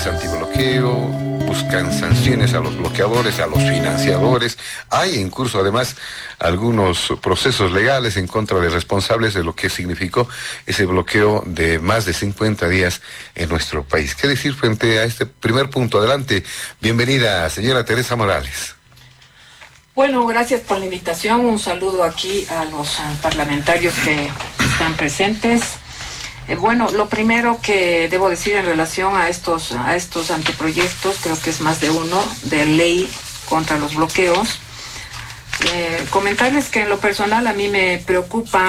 leyes antibloqueo, buscan sanciones a los bloqueadores, a los financiadores. Hay en curso además algunos procesos legales en contra de responsables de lo que significó ese bloqueo de más de 50 días en nuestro país. ¿Qué decir frente a este primer punto? Adelante, bienvenida, señora Teresa Morales. Bueno, gracias por la invitación. Un saludo aquí a los parlamentarios que están presentes. Bueno, lo primero que debo decir en relación a estos anteproyectos, creo que es más de uno, de ley contra los bloqueos. Comentarles que en lo personal a mí me preocupan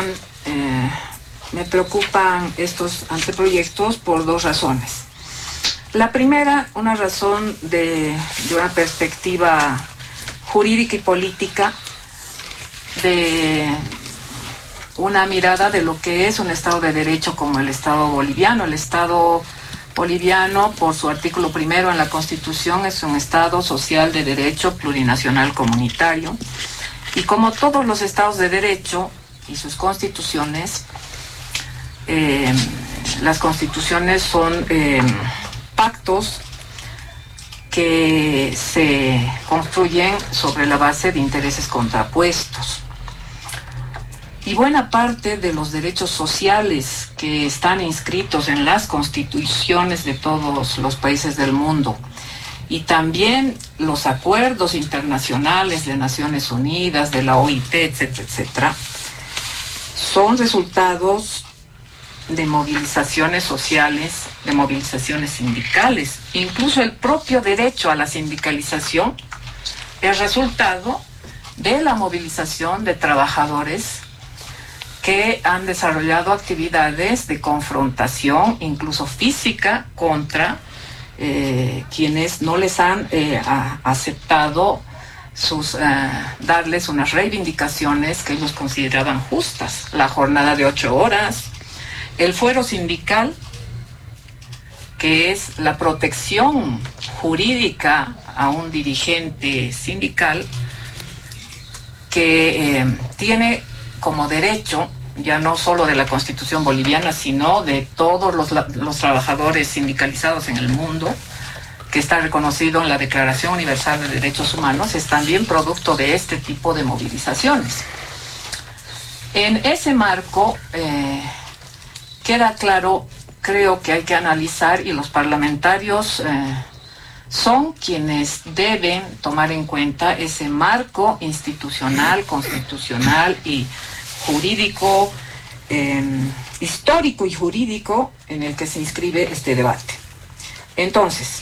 estos anteproyectos por dos razones. La primera, una razón de una perspectiva jurídica y política, de una mirada de lo que es un Estado de Derecho como el Estado boliviano. El Estado boliviano, por su artículo primero en la Constitución, es un Estado social de derecho plurinacional comunitario. Y como todos los Estados de Derecho y sus constituciones, las constituciones son pactos que se construyen sobre la base de intereses contrapuestos. Y buena parte de los derechos sociales que están inscritos en las constituciones de todos los países del mundo y también los acuerdos internacionales de Naciones Unidas, de la OIT, etcétera, etcétera, son resultados de movilizaciones sociales, de movilizaciones sindicales. Incluso el propio derecho a la sindicalización es resultado de la movilización de trabajadores que han desarrollado actividades de confrontación, incluso física, contra quienes no les han aceptado darles unas reivindicaciones que ellos consideraban justas. La jornada de 8 horas, el fuero sindical, que es la protección jurídica a un dirigente sindical que tiene como derecho, ya no solo de la Constitución boliviana, sino de todos los trabajadores sindicalizados en el mundo, que está reconocido en la Declaración Universal de Derechos Humanos, es también producto de este tipo de movilizaciones. En ese marco, queda claro, creo que hay que analizar, y los parlamentarios son quienes deben tomar en cuenta ese marco institucional, constitucional y jurídico, histórico y jurídico en el que se inscribe este debate. Entonces,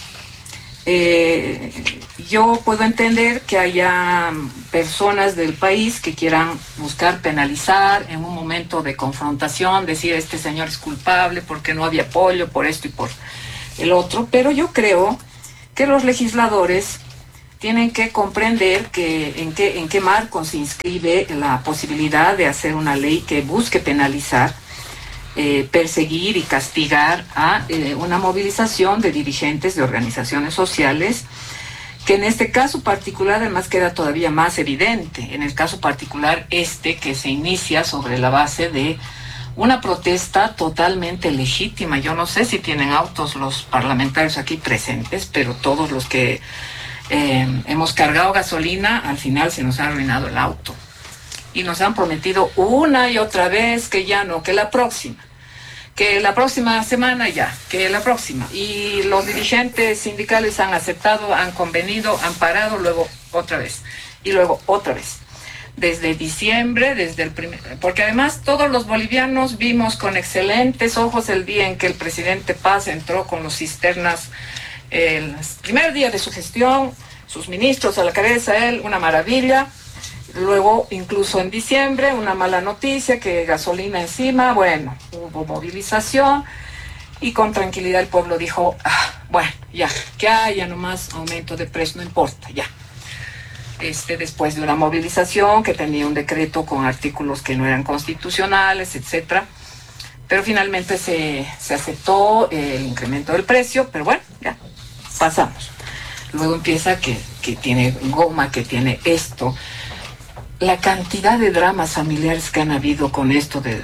yo puedo entender que haya personas del país que quieran buscar penalizar en un momento de confrontación, decir este señor es culpable porque no había apoyo por esto y por el otro, pero yo creo que los legisladores tienen que comprender en qué marco se inscribe la posibilidad de hacer una ley que busque penalizar, perseguir y castigar a una movilización de dirigentes de organizaciones sociales, que en este caso particular además queda todavía más evidente. En el caso particular que se inicia sobre la base de una protesta totalmente legítima. Yo no sé si tienen autos los parlamentarios aquí presentes, pero todos los que hemos cargado gasolina, al final se nos ha arruinado el auto. Y nos han prometido una y otra vez que ya no, que la próxima semana ya, que la próxima. Y los dirigentes sindicales han aceptado, han convenido, han parado, luego otra vez. Y luego otra vez. Desde diciembre, porque además todos los bolivianos vimos con excelentes ojos el día en que el presidente Paz entró con los cisternas, el primer día de su gestión, sus ministros a la cabeza, él, una maravilla. Luego, incluso en diciembre, una mala noticia, que gasolina encima, bueno, hubo movilización y con tranquilidad el pueblo dijo, bueno, ya, que haya nomás aumento de precio, no importa, ya. Después de una movilización que tenía un decreto con artículos que no eran constitucionales, etcétera, pero finalmente se aceptó el incremento del precio, pero bueno, ya, pasamos. Luego empieza que tiene goma, que tiene esto. La cantidad de dramas familiares que han habido con esto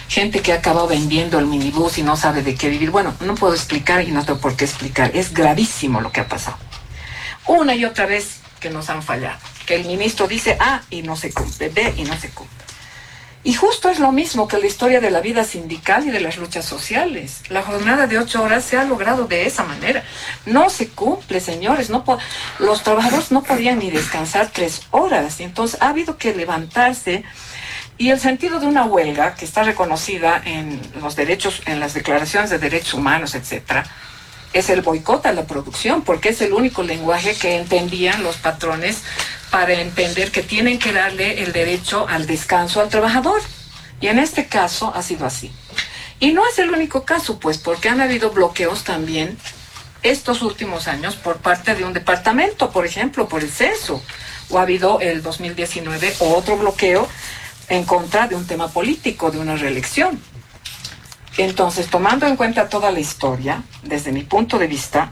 gente que ha acabado vendiendo el minibús y no sabe de qué vivir. Bueno, no puedo explicar y no tengo por qué explicar. Es gravísimo lo que ha pasado. Una y otra vez que nos han fallado. Que el ministro dice A y no se cumple, B y no se cumple. Y justo es lo mismo que la historia de la vida sindical y de las luchas sociales. La jornada de 8 horas se ha logrado de esa manera. No se cumple, señores. Los trabajadores no podían ni descansar 3 horas. Y entonces ha habido que levantarse. Y el sentido de una huelga, que está reconocida en los derechos, en las declaraciones de derechos humanos, etcétera, es el boicot a la producción, porque es el único lenguaje que entendían los patrones para entender que tienen que darle el derecho al descanso al trabajador. Y en este caso ha sido así. Y no es el único caso, pues, porque han habido bloqueos también estos últimos años por parte de un departamento, por ejemplo, por el censo. O ha habido el 2019 otro bloqueo en contra de un tema político, de una reelección. Entonces, tomando en cuenta toda la historia, desde mi punto de vista,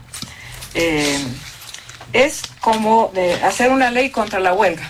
es como hacer una ley contra la huelga.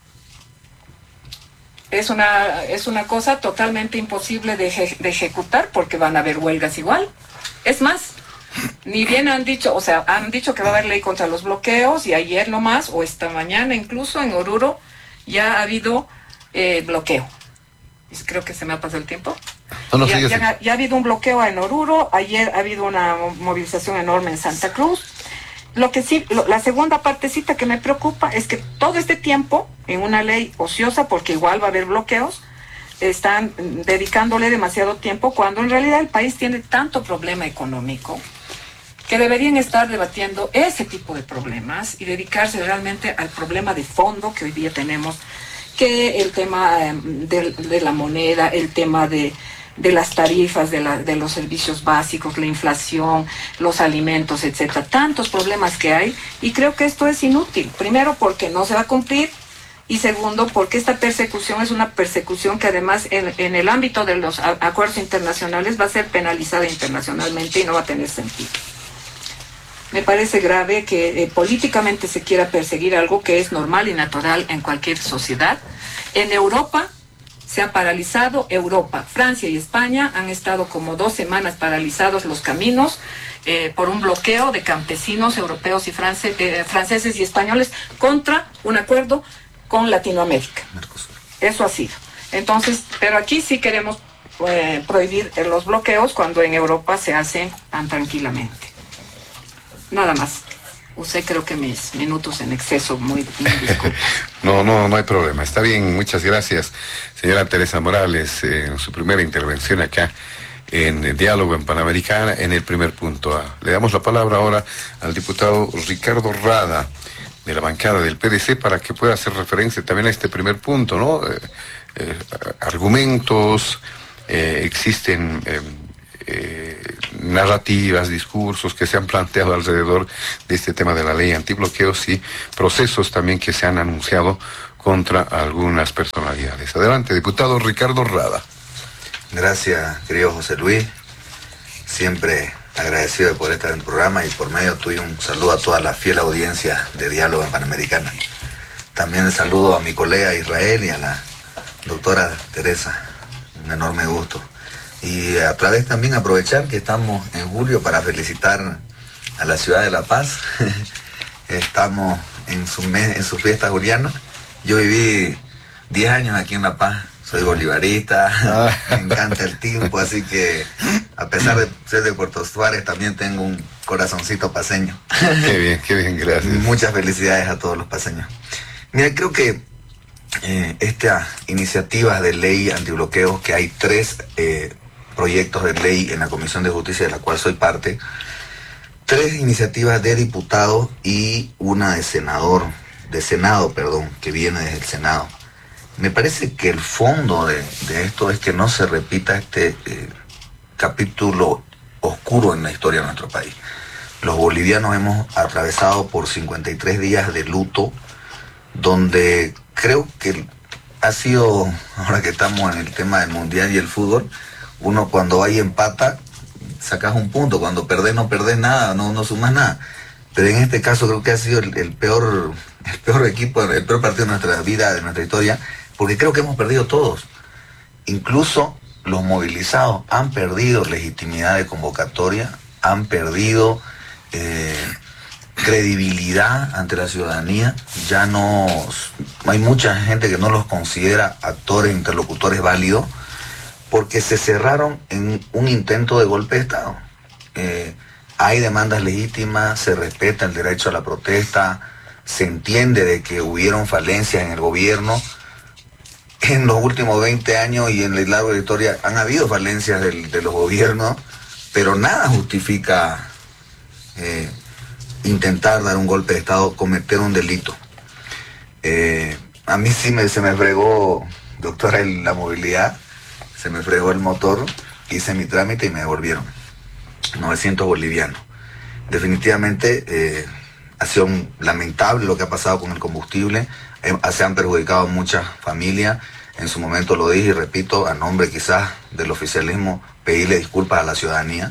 Es una cosa totalmente imposible de ejecutar porque van a haber huelgas igual. Es más, ni bien han dicho que va a haber ley contra los bloqueos y ayer nomás, o esta mañana incluso en Oruro, ya ha habido bloqueo. Creo que se me ha pasado el tiempo. No, ya ha habido un bloqueo en Oruro, ayer ha habido una movilización enorme en Santa Cruz. Lo que sí, la segunda partecita que me preocupa es que todo este tiempo, en una ley ociosa, porque igual va a haber bloqueos, están dedicándole demasiado tiempo, cuando en realidad el país tiene tanto problema económico que deberían estar debatiendo ese tipo de problemas y dedicarse realmente al problema de fondo que hoy día tenemos, que el tema de la moneda, el tema de las tarifas, de los servicios básicos, la inflación, los alimentos, etcétera. Tantos problemas que hay, y creo que esto es inútil. Primero, porque no se va a cumplir, y segundo, porque esta persecución es una persecución que además en el ámbito de los acuerdos internacionales va a ser penalizada internacionalmente y no va a tener sentido. Me parece grave que políticamente se quiera perseguir algo que es normal y natural en cualquier sociedad. En Europa se ha paralizado, Francia y España han estado como 2 semanas paralizados los caminos por un bloqueo de campesinos europeos y franceses y españoles contra un acuerdo con Latinoamérica. Eso ha sido. Entonces, pero aquí sí queremos prohibir los bloqueos cuando en Europa se hacen tan tranquilamente. Nada más. Usé creo que mis minutos en exceso, muy No hay problema. Está bien, muchas gracias, señora Teresa Morales, en su primera intervención acá en el Diálogo en Panamericana, en el primer punto A. Le damos la palabra ahora al diputado Ricardo Rada, de la bancada del PDC, para que pueda hacer referencia también a este primer punto, ¿no? Argumentos, existen narrativas, discursos que se han planteado alrededor de este tema de la ley antibloqueos y procesos también que se han anunciado contra algunas personalidades. Adelante, diputado Ricardo Rada. Gracias, querido José Luis. Siempre agradecido de poder estar en el programa, y por medio tuyo un saludo a toda la fiel audiencia de Diálogo en Panamericana. También el saludo a mi colega Israel y a la doctora Teresa. Un enorme gusto. Y a través también aprovechar que estamos en julio para felicitar a la ciudad de La Paz. Estamos en su fiesta juliana. Yo viví 10 años aquí en La Paz. Soy bolivarista, me encanta el tiempo, así que a pesar de ser de Puerto Suárez, también tengo un corazoncito paceño. Qué bien, gracias. Muchas felicidades a todos los paceños. Mira, creo que esta iniciativa de ley antibloqueos, que hay 3 proyectos de ley en la Comisión de Justicia, de la cual soy parte, 3 iniciativas de diputado y una de Senado, que viene desde el Senado. Me parece que el fondo de esto es que no se repita este capítulo oscuro en la historia de nuestro país. Los bolivianos hemos atravesado por 53 días de luto, donde creo que ha sido, ahora que estamos en el tema del mundial y el fútbol, uno cuando hay empata, sacas un punto, cuando perdés no perdés nada, no sumas nada. Pero en este caso creo que ha sido el peor equipo, el peor partido de nuestra vida, de nuestra historia, porque creo que hemos perdido todos. Incluso los movilizados han perdido legitimidad de convocatoria, han perdido credibilidad ante la ciudadanía. Ya no hay mucha gente que no los considera actores, interlocutores válidos, porque se cerraron en un intento de golpe de Estado. Hay demandas legítimas, se respeta el derecho a la protesta, se entiende de que hubieron falencias en el gobierno. En los últimos 20 años y en la larga historia han habido falencias de los gobiernos, pero nada justifica intentar dar un golpe de Estado, cometer un delito. A mí sí se me fregó, doctora, la movilidad, se me fregó el motor, hice mi trámite y me devolvieron 900 bolivianos. Definitivamente ha sido lamentable lo que ha pasado con el combustible. Se han perjudicado muchas familias. En su momento lo dije y repito, a nombre quizás del oficialismo, pedirle disculpas a la ciudadanía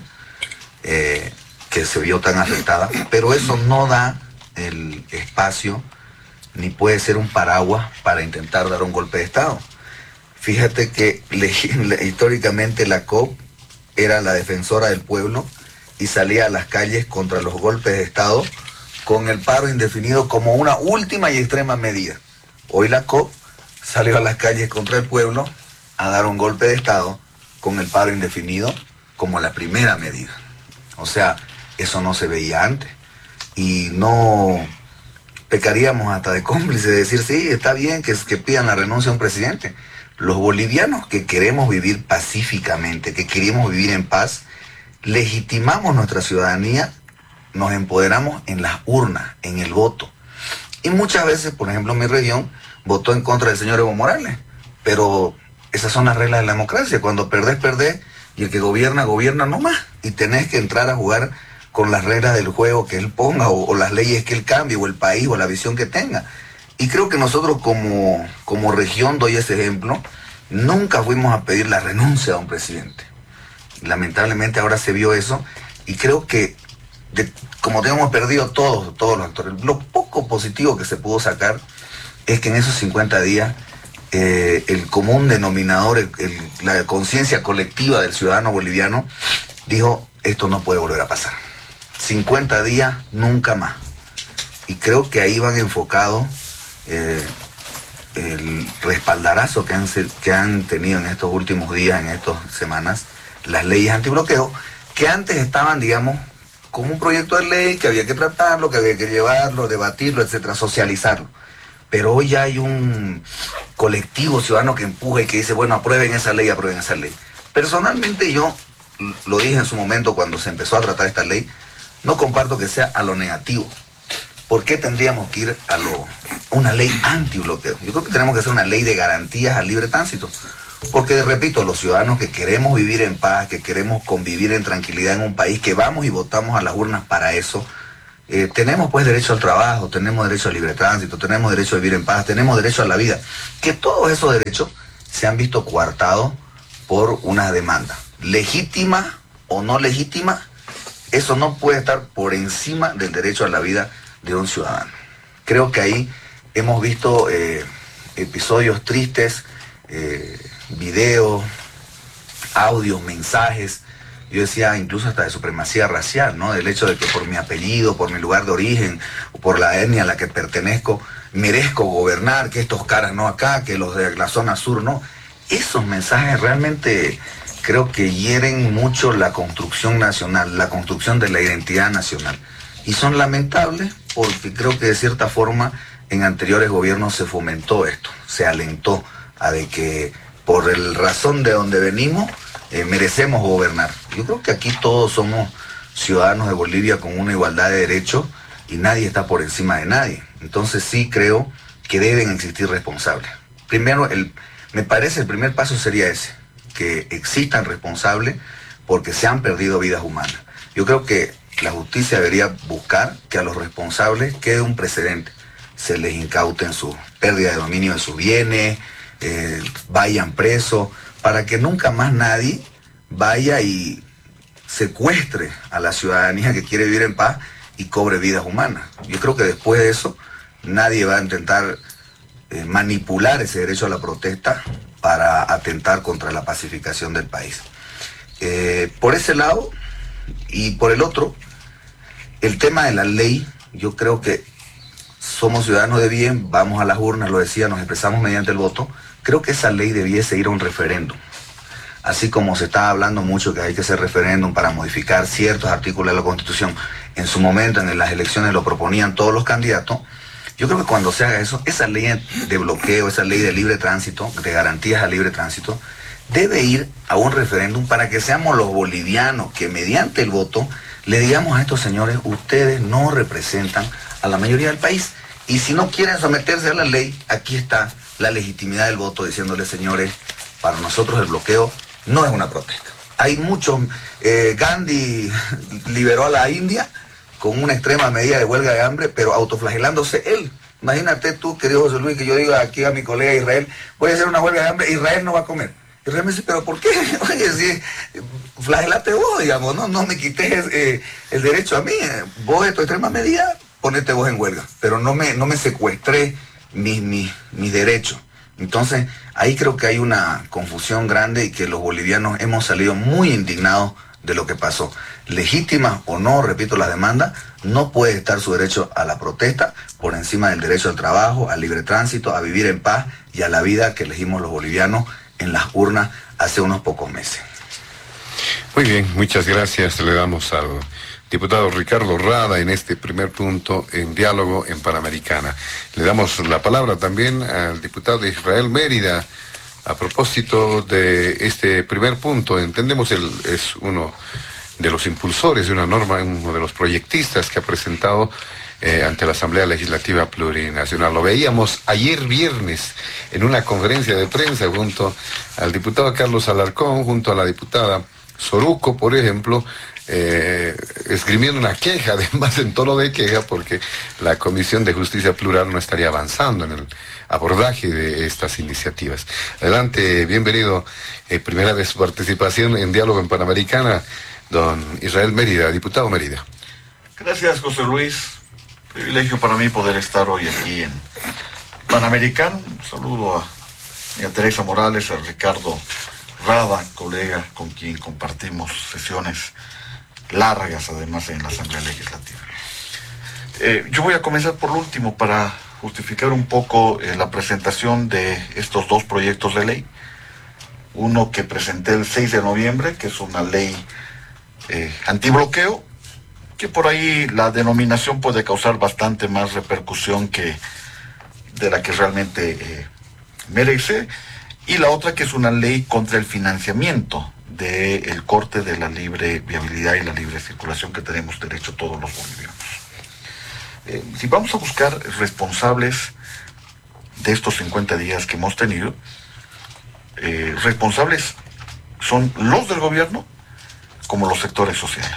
que se vio tan afectada, pero eso no da el espacio ni puede ser un paraguas para intentar dar un golpe de Estado. Fíjate que históricamente la COP era la defensora del pueblo y salía a las calles contra los golpes de Estado con el paro indefinido como una última y extrema medida. Hoy la COP salió a las calles contra el pueblo a dar un golpe de Estado con el paro indefinido como la primera medida. O sea, eso no se veía antes. Y no pecaríamos hasta de cómplice de decir, sí, está bien que pidan la renuncia a un presidente. Los bolivianos que queremos vivir pacíficamente, que queremos vivir en paz, legitimamos nuestra ciudadanía, nos empoderamos en las urnas, en el voto. Y muchas veces, por ejemplo, mi región votó en contra del señor Evo Morales, pero esas son las reglas de la democracia. Cuando perdés, perdés, y el que gobierna, gobierna nomás, y tenés que entrar a jugar con las reglas del juego que él ponga, o las leyes que él cambie, o el país, o la visión que tenga. Y creo que nosotros como región, doy ese ejemplo, nunca fuimos a pedir la renuncia a un presidente. Lamentablemente ahora se vio eso, y creo que como hemos perdido todos los actores, lo poco positivo que se pudo sacar es que en esos 50 días el común denominador, la conciencia colectiva del ciudadano boliviano dijo, esto no puede volver a pasar. 50 días, nunca más. Y creo que ahí van enfocados el respaldarazo que han tenido en estos últimos días, en estas semanas, las leyes antibloqueo, que antes estaban, digamos, como un proyecto de ley que había que tratarlo, que había que llevarlo, debatirlo, etcétera, socializarlo. Pero hoy ya hay un colectivo ciudadano que empuja y que dice, bueno, aprueben esa ley, aprueben esa ley. Personalmente yo lo dije en su momento cuando se empezó a tratar esta ley, no comparto que sea a lo negativo. ¿Por qué tendríamos que ir a una ley antibloqueo? Yo creo que tenemos que hacer una ley de garantías al libre tránsito. Porque, repito, los ciudadanos que queremos vivir en paz, que queremos convivir en tranquilidad en un país, que vamos y votamos a las urnas para eso, tenemos pues derecho al trabajo, tenemos derecho al libre tránsito, tenemos derecho a vivir en paz, tenemos derecho a la vida. Que todos esos derechos se han visto coartados por una demanda. Legítima o no legítima, eso no puede estar por encima del derecho a la vida de un ciudadano. Creo que ahí hemos visto episodios tristes, videos, audios, mensajes, yo decía incluso hasta de supremacía racial, ¿no? Del hecho de que por mi apellido, por mi lugar de origen, o por la etnia a la que pertenezco, merezco gobernar, que estos caras no acá, que los de la zona sur no. Esos mensajes realmente creo que hieren mucho la construcción nacional, la construcción de la identidad nacional. Y son lamentables porque creo que de cierta forma en anteriores gobiernos se fomentó esto, se alentó a de que por el razón de donde venimos merecemos gobernar. Yo creo que aquí todos somos ciudadanos de Bolivia con una igualdad de derechos y nadie está por encima de nadie. Entonces sí creo que deben existir responsables. Primero, me parece el primer paso sería ese, que existan responsables porque se han perdido vidas humanas. Yo creo que la justicia debería buscar que a los responsables quede un precedente. Se les incauten su pérdida de dominio de sus bienes, vayan presos, para que nunca más nadie vaya y secuestre a la ciudadanía que quiere vivir en paz y cobre vidas humanas. Yo creo que después de eso nadie va a intentar manipular ese derecho a la protesta para atentar contra la pacificación del país. Por ese lado, y por el otro, el tema de la ley, yo creo que somos ciudadanos de bien, vamos a las urnas, lo decía, nos expresamos mediante el voto. Creo que esa ley debiese ir a un referéndum. Así como se está hablando mucho que hay que hacer referéndum para modificar ciertos artículos de la Constitución, en su momento en las elecciones lo proponían todos los candidatos. Yo creo que cuando se haga eso, esa ley de bloqueo, esa ley de libre tránsito, de garantías al libre tránsito, debe ir a un referéndum para que seamos los bolivianos que mediante el voto le digamos a estos señores, ustedes no representan a la mayoría del país. Y si no quieren someterse a la ley, aquí está la legitimidad del voto diciéndole, señores, para nosotros el bloqueo no es una protesta. Hay muchos, Gandhi liberó a la India con una extrema medida de huelga de hambre, pero autoflagelándose él. Imagínate tú, querido José Luis, que yo diga aquí a mi colega Israel, voy a hacer una huelga de hambre, Israel no va a comer. Israel me dice, ¿pero por qué? Oye, si flagelate vos, digamos, no me quites el derecho a mí. Vos de tu extrema medida, ponete vos en huelga, pero no me secuestré mis derechos. Entonces, ahí creo que hay una confusión grande y que los bolivianos hemos salido muy indignados de lo que pasó. Legítima o no, repito, la demanda, no puede estar su derecho a la protesta por encima del derecho al trabajo, al libre tránsito, a vivir en paz y a la vida que elegimos los bolivianos en las urnas hace unos pocos meses. Muy bien, muchas gracias. Le damos al diputado Ricardo Rada en este primer punto en Diálogo en Panamericana. Le damos la palabra también al diputado Israel Mérida a propósito de este primer punto. Entendemos es uno de los impulsores de una norma, uno de los proyectistas que ha presentado ante la Asamblea Legislativa Plurinacional. Lo veíamos ayer viernes en una conferencia de prensa junto al diputado Carlos Alarcón, junto a la diputada Soruco, por ejemplo, esgrimiendo una queja, además en tono de queja, porque la Comisión de Justicia Plural no estaría avanzando en el abordaje de estas iniciativas. Adelante, bienvenido, primera vez su participación en Diálogo en Panamericana, don Israel Mérida, diputado Mérida. Gracias, José Luis. Privilegio para mí poder estar hoy aquí en Panamericano. Un saludo a Teresa Morales, a Ricardo Rada, colega con quien compartimos sesiones largas, además, en la Asamblea Legislativa. Yo voy a comenzar por lo último para justificar un poco la presentación de estos dos proyectos de ley. Uno que presenté el 6 de noviembre, que es una ley antibloqueo, que por ahí la denominación puede causar bastante más repercusión de la que realmente merece, y la otra que es una ley contra el financiamiento del corte de la libre viabilidad y la libre circulación que tenemos derecho todos los bolivianos. Si vamos a buscar responsables de estos 50 días que hemos tenido, responsables son los del gobierno como los sectores sociales,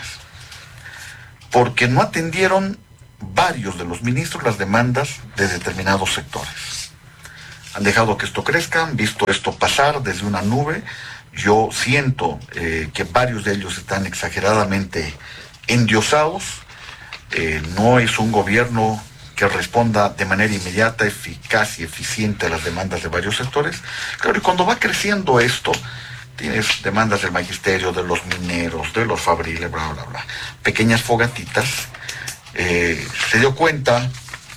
porque no atendieron varios de los ministros las demandas de determinados sectores. Han dejado que esto crezca, han visto esto pasar desde una nube. Yo siento que varios de ellos están exageradamente endiosados. No es un gobierno que responda de manera inmediata, eficaz y eficiente a las demandas de varios sectores. Claro, y cuando va creciendo esto, tienes demandas del magisterio, de los mineros, de los fabriles, bla, bla, bla. Pequeñas fogatitas. Se dio cuenta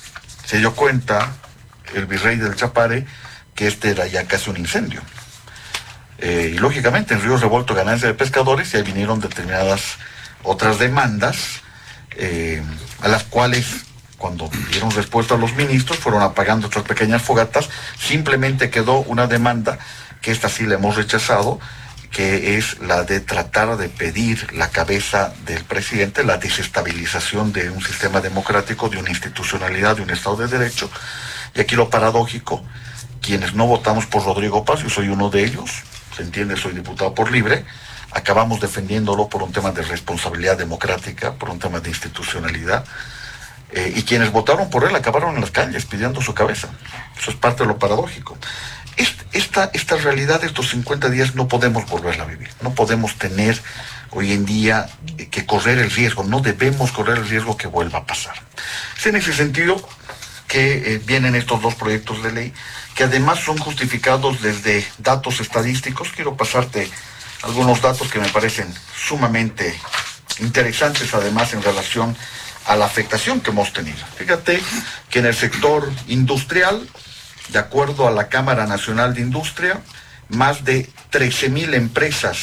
el virrey del Chapare que este era ya casi un incendio. Y lógicamente en Ríos Revuelto, ganancia de pescadores, y ahí vinieron determinadas otras demandas, a las cuales, cuando dieron respuesta a los ministros, fueron apagando otras pequeñas fogatas. Simplemente quedó una demanda, que esta sí la hemos rechazado, que es la de tratar de pedir la cabeza del presidente, la desestabilización de un sistema democrático, de una institucionalidad, de un Estado de Derecho. Y aquí lo paradójico, quienes no votamos por Rodrigo Paz, yo soy uno de ellos, se entiende, soy diputado por Libre, acabamos defendiéndolo por un tema de responsabilidad democrática, por un tema de institucionalidad, y quienes votaron por él acabaron en las calles pidiendo su cabeza. Eso es parte de lo paradójico. Esta realidad de estos 50 días no podemos volverla a vivir, no podemos tener hoy en día que correr el riesgo, no debemos correr el riesgo que vuelva a pasar. Es en ese sentido que vienen estos dos proyectos de ley que además son justificados desde datos estadísticos. Quiero pasarte algunos datos que me parecen sumamente interesantes, además en relación a la afectación que hemos tenido. Fíjate que en el sector industrial, de acuerdo a la Cámara Nacional de Industria, más de 13,000 empresas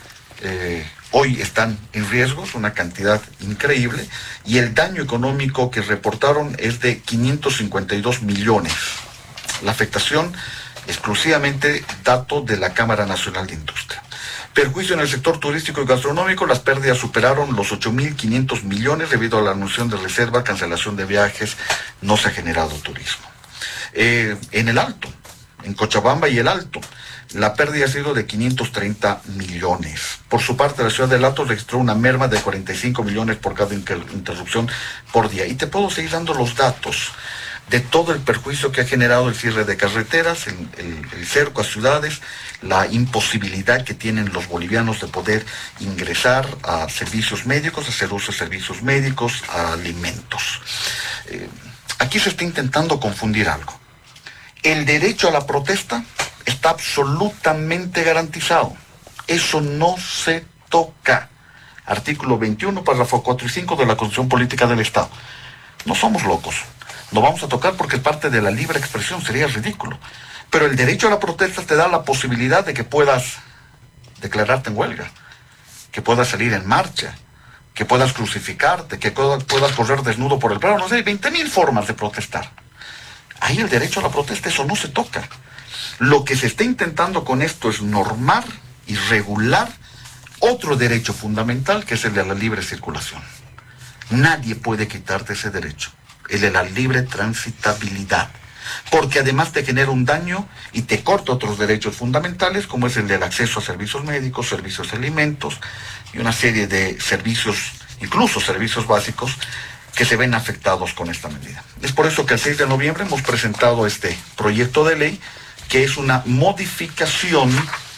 hoy están en riesgo, es una cantidad increíble, y el daño económico que reportaron es de 552 millones. La afectación exclusivamente dato de la Cámara Nacional de Industria. Perjuicio en el sector turístico y gastronómico, las pérdidas superaron los 8.500 millones debido a la anunciación de reserva, cancelación de viajes, no se ha generado turismo. En el Alto, en Cochabamba y el Alto, la pérdida ha sido de 530 millones. Por su parte, la ciudad del Alto registró una merma de 45 millones por cada interrupción por día. Y te puedo seguir dando los datos de todo el perjuicio que ha generado el cierre de carreteras, el cerco a ciudades, la imposibilidad que tienen los bolivianos de poder ingresar a servicios médicos, hacer uso de servicios médicos, a alimentos. Aquí se está intentando confundir algo. El derecho a la protesta está absolutamente garantizado. Eso no se toca. Artículo 21, párrafo 4 y 5 de la Constitución Política del Estado. No somos locos. No vamos a tocar porque es parte de la libre expresión, sería ridículo. Pero el derecho a la protesta te da la posibilidad de que puedas declararte en huelga, que puedas salir en marcha, que puedas crucificarte, que puedas correr desnudo por el prado. No sé, hay 20,000 formas de protestar. Ahí el derecho a la protesta, eso no se toca. Lo que se está intentando con esto es normar y regular otro derecho fundamental, que es el de la libre circulación. Nadie puede quitarte ese derecho, el de la libre transitabilidad, porque además te genera un daño y te corta otros derechos fundamentales, como es el del acceso a servicios médicos, servicios de alimentos y una serie de servicios, incluso servicios básicos, que se ven afectados con esta medida. Es por eso que el 6 de noviembre hemos presentado este proyecto de ley, que es una modificación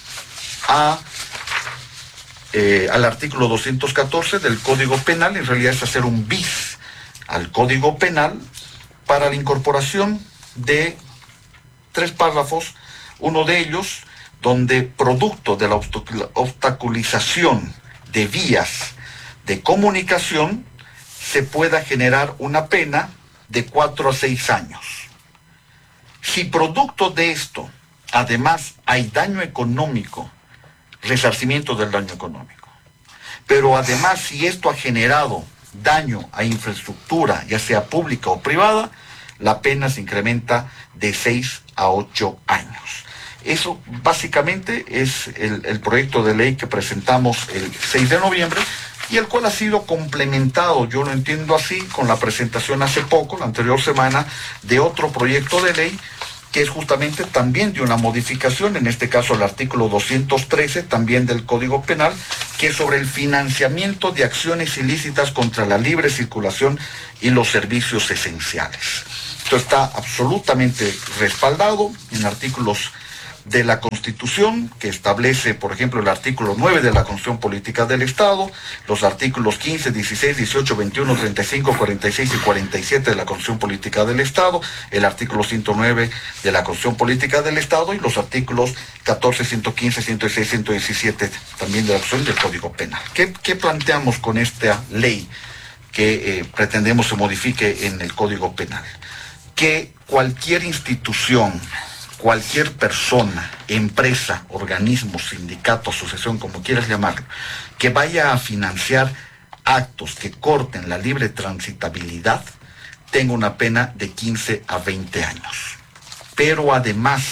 al artículo 214 del Código Penal. En realidad es hacer un bis al Código Penal para la incorporación de 3 párrafos, uno de ellos donde producto de la obstaculización de vías de comunicación se pueda generar una pena de 4 a 6 años. Si producto de esto, además, hay daño económico, resarcimiento del daño económico, pero además si esto ha generado daño a infraestructura, ya sea pública o privada, la pena se incrementa de 6 a 8 años. Eso básicamente es el proyecto de ley que presentamos el 6 de noviembre y el cual ha sido complementado, yo lo entiendo así, con la presentación hace poco, la anterior semana, de otro proyecto de ley que es justamente también de una modificación, en este caso el artículo 213 también del Código Penal, que es sobre el financiamiento de acciones ilícitas contra la libre circulación y los servicios esenciales. Esto está absolutamente respaldado en artículos de la Constitución, que establece, por ejemplo, el artículo 9 de la Constitución Política del Estado, los artículos 15, 16, 18, 21, 35, 46 y 47 de la Constitución Política del Estado, el artículo 109 de la Constitución Política del Estado y los artículos 14, 115, 116, 117 también de la Constitución del Código Penal. ¿Qué planteamos con esta ley que pretendemos se modifique en el Código Penal? Que cualquier institución, cualquier persona, empresa, organismo, sindicato, asociación, como quieras llamarlo, que vaya a financiar actos que corten la libre transitabilidad, tenga una pena de 15 a 20 años. Pero además,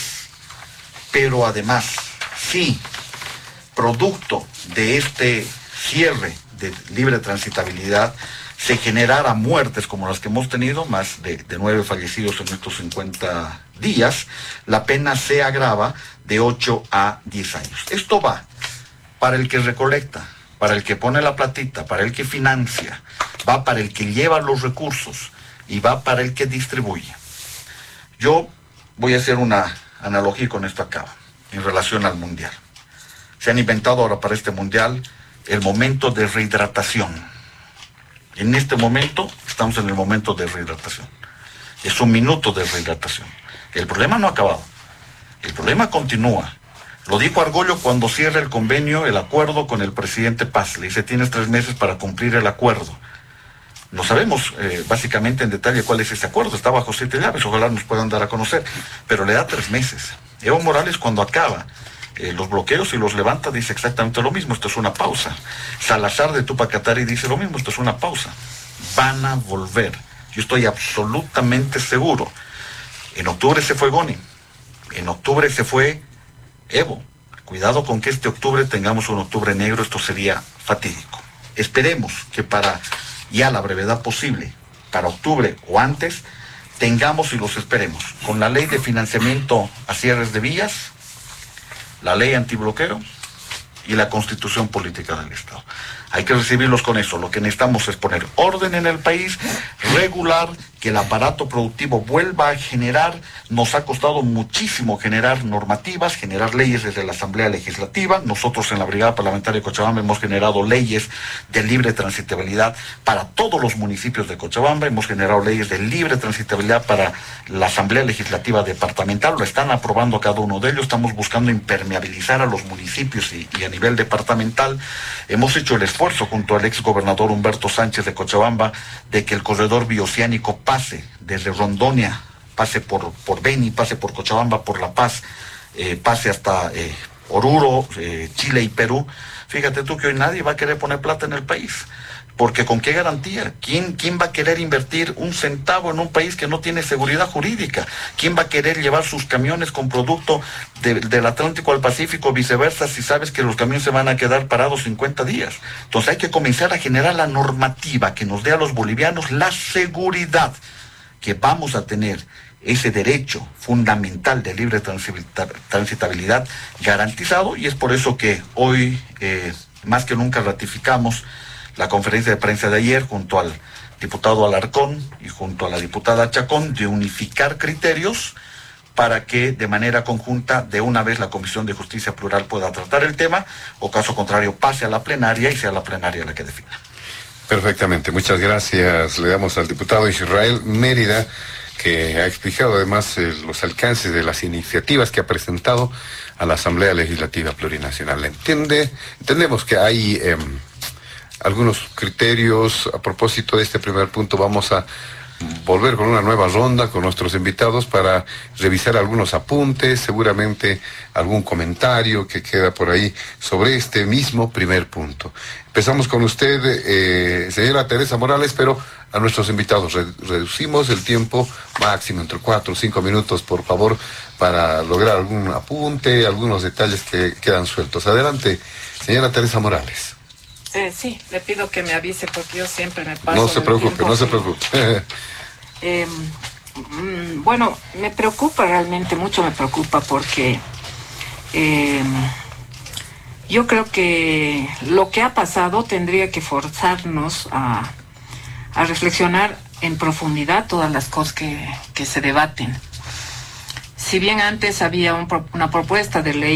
si producto de este cierre de libre transitabilidad se generara muertes como las que hemos tenido, más de 9 fallecidos en estos 50 días, la pena se agrava de 8 a 10 años. Esto va para el que recolecta, para el que pone la platita, para el que financia, va para el que lleva los recursos y va para el que distribuye. Yo voy a hacer una analogía con esto acá, en relación al Mundial. Se han inventado ahora para este Mundial el momento de rehidratación. En este momento estamos en el momento de rehidratación. Es un minuto de rehidratación. El problema no ha acabado. El problema continúa. Lo dijo Argollo cuando cierra el convenio, el acuerdo con el presidente Paz. Le dice, tienes 3 meses para cumplir el acuerdo. No sabemos básicamente en detalle cuál es ese acuerdo. Está bajo 7 llaves, ojalá nos puedan dar a conocer. Pero le da 3 meses. Evo Morales, cuando acaba los bloqueos y los levanta, dice exactamente lo mismo. Esto es una pausa. Salazar de Túpac Katari dice lo mismo. Esto es una pausa. Van a volver. Yo estoy absolutamente seguro. En octubre se fue Goni. En octubre se fue Evo. Cuidado con que este octubre tengamos un octubre negro. Esto sería fatídico. Esperemos que para ya la brevedad posible, para octubre o antes, tengamos y los esperemos con la ley de financiamiento a cierres de vías, la ley antibloqueo y la constitución política del Estado. Hay que recibirlos con eso. Lo que necesitamos es poner orden en el país, regular, que el aparato productivo vuelva a generar. Nos ha costado muchísimo generar normativas, generar leyes desde la Asamblea Legislativa. Nosotros en la Brigada Parlamentaria de Cochabamba hemos generado leyes de libre transitabilidad para todos los municipios de Cochabamba. Hemos generado leyes de libre transitabilidad para la Asamblea Legislativa Departamental. Lo están aprobando cada uno de ellos. Estamos buscando impermeabilizar a los municipios y a nivel departamental. Hemos hecho el esfuerzo junto al ex gobernador Humberto Sánchez de Cochabamba de que el corredor bioceánico pase desde Rondonia, pase por Beni, pase por Cochabamba, por La Paz, pase hasta Oruro, Chile y Perú. Fíjate tú que hoy nadie va a querer poner plata en el país. Porque ¿con qué garantía? ¿Quién va a querer invertir un centavo en un país que no tiene seguridad jurídica? ¿Quién va a querer llevar sus camiones con producto del Atlántico al Pacífico, viceversa, si sabes que los camiones se van a quedar parados 50 días? Entonces hay que comenzar a generar la normativa que nos dé a los bolivianos la seguridad que vamos a tener ese derecho fundamental de libre transitabilidad garantizado, y es por eso que hoy más que nunca ratificamos la conferencia de prensa de ayer junto al diputado Alarcón y junto a la diputada Chacón de unificar criterios para que de manera conjunta de una vez la Comisión de Justicia Plural pueda tratar el tema, o caso contrario pase a la plenaria y sea la plenaria la que defina. Perfectamente, muchas gracias. Le damos al diputado Israel Mérida, que ha explicado además los alcances de las iniciativas que ha presentado a la Asamblea Legislativa Plurinacional. Entendemos que hay algunos criterios. A propósito de este primer punto, vamos a volver con una nueva ronda con nuestros invitados para revisar algunos apuntes, seguramente algún comentario que queda por ahí sobre este mismo primer punto. Empezamos con usted, señora Teresa Morales, pero a nuestros invitados reducimos el tiempo máximo entre 4 o 5 minutos, por favor, para lograr algún apunte, algunos detalles que quedan sueltos. Adelante, señora Teresa Morales. Sí, le pido que me avise porque yo siempre me paso. No se preocupe, no se preocupe. Bueno, me preocupa realmente, mucho me preocupa porque yo creo que lo que ha pasado tendría que forzarnos a reflexionar en profundidad todas las cosas que se debaten. Si bien antes había una propuesta de ley